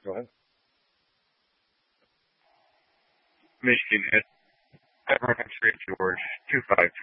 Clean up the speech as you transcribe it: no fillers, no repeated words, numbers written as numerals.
Go ahead. Michigan at American Street, George, 252.